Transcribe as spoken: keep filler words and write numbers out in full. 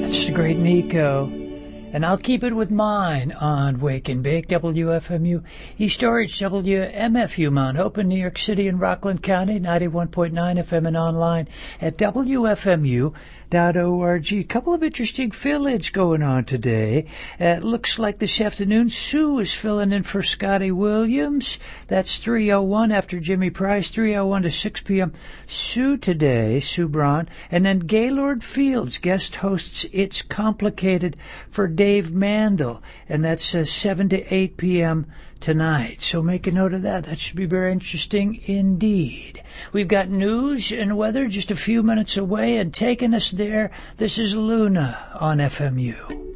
That's the great Nico. And I'll keep it with mine on Wake and Bake, W F M U, East Orange, W M F U, Mount Hope in New York City and Rockland County, ninety-one point nine F M and online at W F M U dot org. A couple of interesting fill-ins going on today. Uh, it looks like this afternoon Sue is filling in for Scotty Williams. That's three oh one after Jimmy Price, three oh one to six p.m. Sue today, Sue Braun. And then Gaylord Fields guest hosts It's Complicated for Dave Mandel, and that's uh, seven to eight p.m. tonight. So make a note of that. That should be very interesting indeed. We've got news and weather just a few minutes away, and taking us there, this is Luna on F M U.